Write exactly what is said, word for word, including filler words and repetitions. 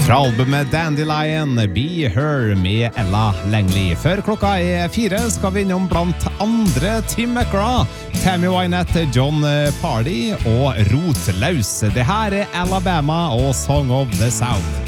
Fra albumet Dandelion, Be Her med Ella Langley. Før klokka er fire skal vi innom blant andre Tim McGraw, Tammy Wynette, John Pardy og Rotlaus. Det her er Alabama og Song of the South.